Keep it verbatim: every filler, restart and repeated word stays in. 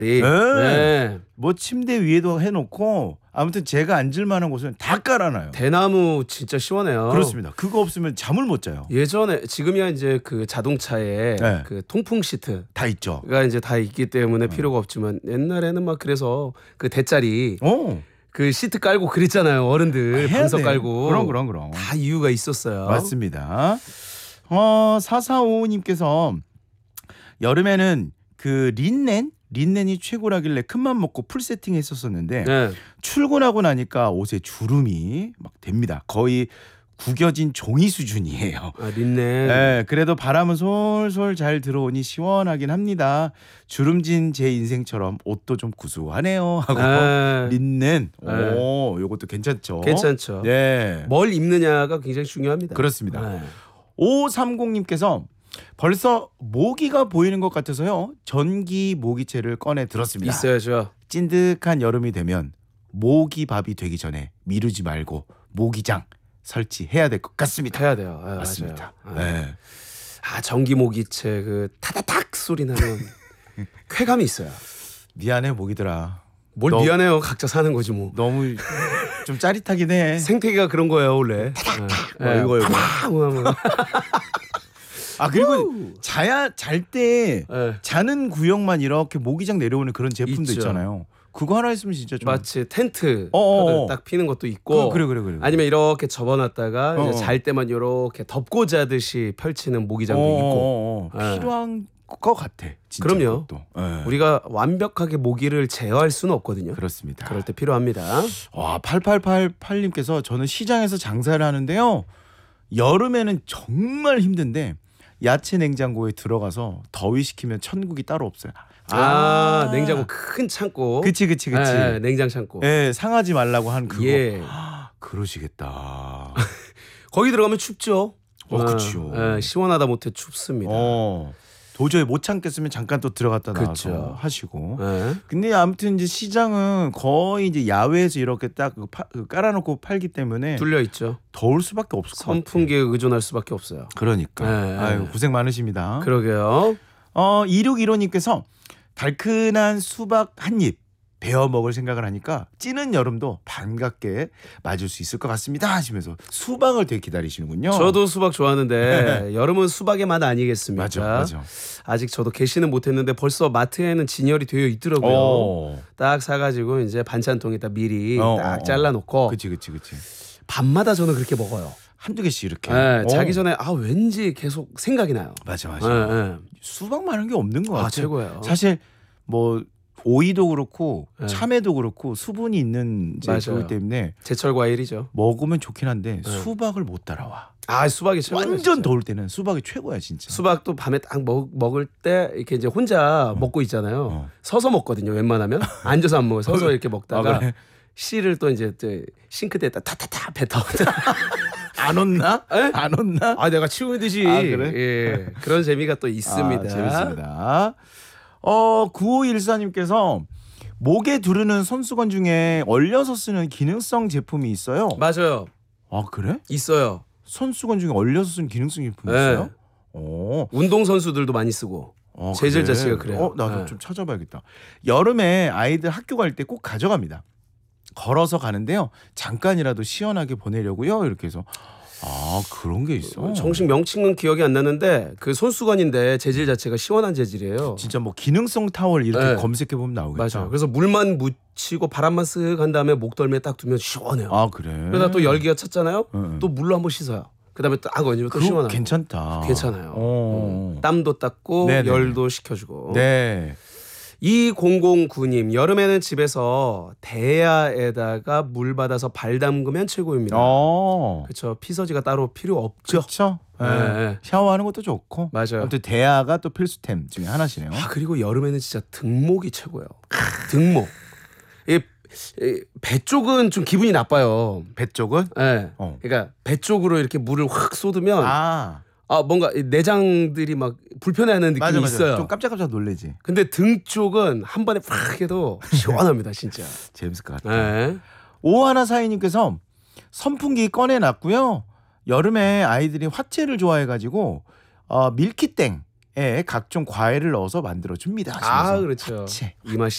네. 네. 뭐 침대 위에도 해놓고 아무튼 제가 앉을 만한 곳은 다 깔아놔요. 대나무 진짜 시원해요. 그렇습니다. 그거 없으면 잠을 못 자요. 예전에 지금이야 이제 그 자동차에 네. 그 통풍 시트가 다 있죠. 이제 다 있기 때문에 필요가 없지만 옛날에는 막 그래서 그 대짜리 오. 그 시트 깔고 그랬잖아요. 어른들 해야 방석 돼. 깔고. 그럼 그럼 그럼. 다 이유가 있었어요. 맞습니다. 어, 사사오오님께서 여름에는 그 린넨? 린넨이 최고라길래 큰맘 먹고 풀 세팅 했었었는데 네. 출근하고 나니까 옷에 주름이 막 됩니다. 거의 구겨진 종이 수준이에요. 아, 린넨. 네, 그래도 바람은 솔솔 잘 들어오니 시원하긴 합니다. 주름진 제 인생처럼 옷도 좀 구수하네요. 하고 네. 린넨. 네. 오, 요것도 괜찮죠. 괜찮죠. 네. 뭘 입느냐가 굉장히 중요합니다. 그렇습니다. 네. 오삼공님께서 벌써 모기가 보이는 것 같아서요. 전기 모기채를 꺼내 들었습니다. 있어야죠. 찐득한 여름이 되면 모기밥이 되기 전에 미루지 말고 모기장 설치해야 될 것 같습니다. 해야 돼요. 네, 맞습니다. 맞아요. 네. 아 전기 모기채 그 타다닥 소리 나면 쾌감이 있어요. 미안해 모기들아. 뭘 너- 미안해요. 각자 사는 거지 뭐. 너무 좀 짜릿하긴 해. 생태계가 그런 거예요 원래. 뭐 이거, 이거. 이거. 아 그리고 자야 잘 때 네. 자는 구역만 이렇게 모기장 내려오는 그런 제품도 있죠. 있잖아요. 그거 하나 있으면 진짜 좀 마치 텐트 어어어. 딱 피는 것도 있고. 그, 그래 그래 그래. 아니면 이렇게 접어놨다가 어어. 이제 잘 때만 이렇게 덮고 자듯이 펼치는 모기장도 있고. 어어어. 네. 필요한 것 같아. 진짜 그럼요. 그것도. 네. 우리가 완벽하게 모기를 제어할 수는 없거든요. 그렇습니다. 그럴 때 필요합니다. 와 팔팔팔팔님께서 저는 시장에서 장사를 하는데요. 여름에는 정말 힘든데 야채 냉장고에 들어가서 더위 식히면 천국이 따로 없어요. 아, 냉장고 큰 창고. 그치 그치 그치. 예, 예, 냉장 창고. 예, 상하지 말라고 한 그거. 예. 그러시겠다. 거기 들어가면 춥죠. 어, 그치요. 예, 시원하다 못해 춥습니다. 어. 도저히 못 참겠으면 잠깐 또 들어갔다 나와서 그쵸. 하시고. 예. 근데 아무튼 이제 시장은 거의 이제 야외에서 이렇게 딱 그 파- 그 깔아놓고 팔기 때문에 뚫려 있죠. 더울 수밖에 없을 것 같아요. 선풍기에 의존할 수밖에 없어요. 그러니까. 네. 아유 고생 많으십니다. 그러게요. 어 이육일오님께서 달큰한 수박 한 입 베어 먹을 생각을 하니까 찌는 여름도 반갑게 맞을 수 있을 것 같습니다 하시면서 수박을 되게 기다리시는군요. 저도 수박 좋아하는데 여름은 수박의 맛 아니겠습니까? 맞아 맞아. 아직 저도 개시는 못했는데 벌써 마트에는 진열이 되어 있더라고요. 어. 딱 사가지고 이제 반찬통에다 미리 어, 딱 어, 어. 잘라놓고 그치 그치 그치. 밤마다 저는 그렇게 먹어요. 한두 개씩 이렇게. 네, 어. 자기 전에 아 왠지 계속 생각이 나요. 맞아 맞아. 네, 네. 수박 많은 게 없는 것 같아요. 아 최고예요. 사실 뭐 오이도 그렇고 네. 참외도 그렇고 수분이 있는 이제 맞아요. 그렇기 때문에 제철 과일이죠. 먹으면 좋긴 한데 네. 수박을 못 따라와. 아 수박이 최고예요. 완전 진짜. 더울 때는 수박이 최고야 진짜. 수박도 밤에 딱 먹, 먹을 때 이렇게 이제 혼자 먹고 있잖아요. 어. 서서 먹거든요. 웬만하면 앉아서 안 먹어요. 서서 이렇게 먹다가 아, 그래? 씨를 또 이제 또 싱크대에다 타타타 뱉어. 안 온나? 에? 안 온나? 아 내가 치우듯이. 아, 그래? 예. 그런 재미가 또 있습니다. 아, 재밌습니다. 어 구오일사님께서 목에 두르는 손수건 중에 얼려서 쓰는 기능성 제품이 있어요. 맞아요. 아 그래? 있어요. 손수건 중에 얼려서 쓰는 기능성 제품이 네. 있어요? 오. 운동 선수들도 많이 쓰고. 어, 재질 그래? 자체가 그래요. 어, 나도 네. 좀 찾아봐야겠다. 여름에 아이들 학교 갈 때 꼭 가져갑니다. 걸어서 가는데요. 잠깐이라도 시원하게 보내려고요. 이렇게 해서 아 그런 게 있어. 정식 명칭은 기억이 안 나는데 그 손수건인데 재질 자체가 시원한 재질이에요. 진짜 뭐 기능성 타월 이렇게 네. 검색해 보면 나오겠다. 맞아요. 그래서 물만 묻히고 바람만 쓱 한 다음에 목덜미에 딱 두면 시원해요. 아 그래. 그러다 또 열기가 찼잖아요. 응, 응. 또 물로 한번 씻어요. 그다음에 딱 얹으면 또 그거 시원하고. 괜찮다. 괜찮아요. 어. 음, 땀도 닦고 네네네. 열도 식혀주고. 네. 이공공구님 여름에는 집에서 대야에다가 물 받아서 발 담그면 최고입니다. 어. 그렇죠. 피서지가 따로 필요 없죠. 그렇죠. 네. 네. 샤워하는 것도 좋고. 맞아요. 아무튼 대야가 또 필수템 중에 하나시네요. 아 그리고 여름에는 진짜 등목이 최고예요. 등목. 이, 이, 배 쪽은 좀 기분이 나빠요. 배 쪽은? 예. 어. 그러니까 배 쪽으로 이렇게 물을 확 쏟으면 아, 아. 뭔가 이 내장들이 막 불편해하는 느낌이 맞아 맞아. 있어요. 좀 깜짝깜짝 놀래지. 근데 등 쪽은 한 번에 팍 해도 시원합니다, 진짜. 재밌을 것 같아. 네. 오하나 사인님께서 선풍기 꺼내놨고요. 여름에 아이들이 화채를 좋아해가지고 어, 밀키땡에 각종 과일을 넣어서 만들어줍니다. 아 하시면서 그렇죠. 화채. 이 맛이